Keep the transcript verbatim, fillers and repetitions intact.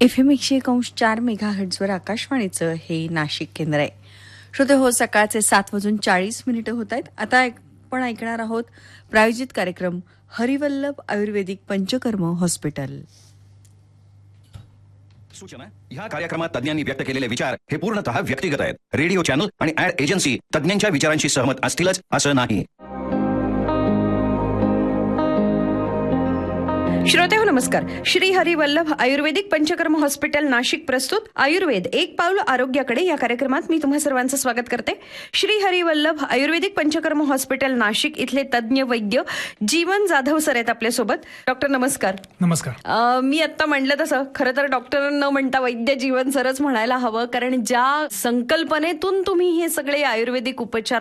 F M एकशे एक अंश चार मेगा हर्ट्झवर आकाशवाणीचं हे नाशिक केंद्र आहे. श्रोते हो, सकाळचे सात वाजून चाळीस मिनिटं होत आहेत. आता आपण ऐकणार आहोत प्रायोजित कार्यक्रम हरिवल्लभ आयुर्वेदिक पंचकर्म हॉस्पिटल. सूचना: ह्या कार्यक्रमात तज्ञांनी व्यक्त केलेले विचार हे पूर्णतः व्यक्तिगत आहेत. रेडिओ चॅनल आणि ऍड एजन्सी तज्ञांच्या विचारांशी सहमत असतीलच असं नाही. श्रोते हो, नमस्कार. श्री हरिवल्लभ आयुर्वेदिक पंचकर्म हॉस्पिटल नाशिक प्रस्तुत आयुर्वेद एक पाऊल आरोग्याकडे या कार्यक्रमात मी तुम्हा सर्वांचं स्वागत करते. श्री हरिवल्लभ आयुर्वेदिक पंचकर्म हॉस्पिटल नाशिक इथले तज्ञ वैद्य जीवन जाधव सर आहेत आपल्यासोबत. डॉक्टर नमस्कार. नमस्कार. अं, मी आता म्हणलं तसं खरं तर डॉक्टर न म्हणता वैद्य जीवन सरच म्हणायला हवं, कारण ज्या संकल्पनेतून तुम्ही हे सगळे आयुर्वेदिक उपचार